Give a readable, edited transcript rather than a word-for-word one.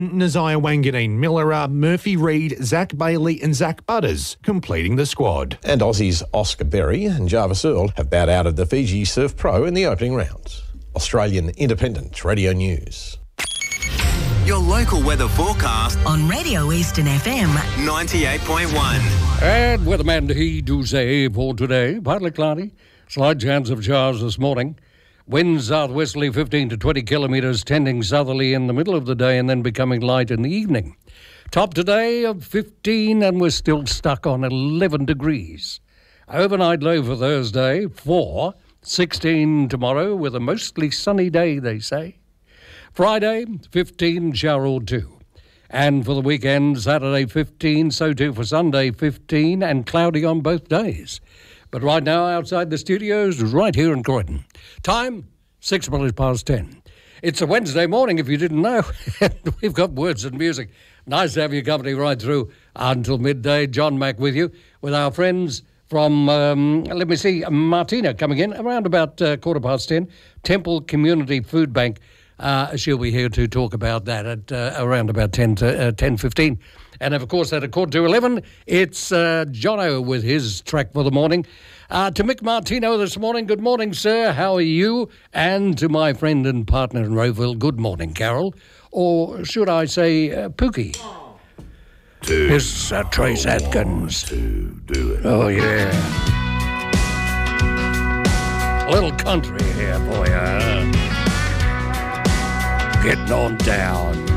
Nazaya Wanganeen, Millera, Murphy Reid, Zach Bailey and Zach Butters completing the squad. And Aussies Oscar Berry and Jarvis Earl have bowed out of the Fiji Surf Pro in the opening round. Australian Independent Radio News. Your local weather forecast on Radio Eastern FM 98.1. And weatherman he do say for today, partly cloudy, slight chance of showers this morning. Winds southwesterly 15 to 20 kilometres, tending southerly in the middle of the day and then becoming light in the evening. Top today of 15 and we're still stuck on 11 degrees. Overnight low for Thursday, 4, 16 tomorrow with a mostly sunny day, they say. Friday, 15, shower or 2. And for the weekend, Saturday, 15, so too for Sunday, 15, and cloudy on both days. But right now, outside the studios, right here in Croydon. Time, 6 minutes past 10. It's a Wednesday morning, if you didn't know. We've got words and music. Nice to have your company right through until midday. John Mack with you, with our friends from, Martina coming in around about 10:15. Temple Community Food Bank. She'll be here to talk about that at around about 10:15. And, of course, at 11:15, it's Jono with his track for the morning. To Mick Martino this morning, good morning, sir. How are you? And to my friend and partner in Rowville, good morning, Carol. Or should I say Pookie? It's Trace Atkins. Do it. Oh, yeah. A little country here for you. Getting on down.